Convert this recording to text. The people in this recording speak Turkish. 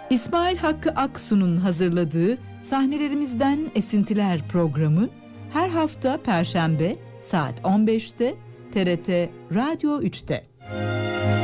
İsmail Hakkı Aksu'nun hazırladığı Sahnelerimizden Esintiler programı her hafta Perşembe saat 15'te TRT Radyo 3'te.